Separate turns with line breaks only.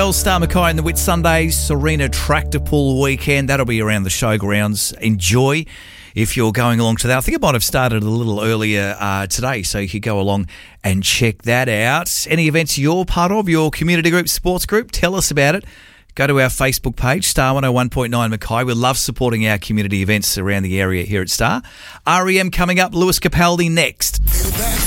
well. Star Mackay and the Whit Sundays, Serena Tractor Pull weekend. That'll be around the showgrounds. Enjoy if you're going along to that. I think it might have started a little earlier today, so you could go along and check that out. Any events you're part of, your community group, sports group, tell us about it. Go to our Facebook page, Star 101.9 Mackay. We love supporting our community events around the area here at Star. REM coming up, Lewis Capaldi next.